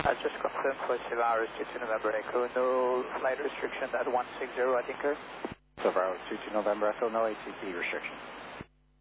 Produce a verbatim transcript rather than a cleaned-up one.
I just confirmed for Silvaris two two November Echo, no flight restriction at one six zero at Anchor. Silvaris two two November Echo, no A T C restriction.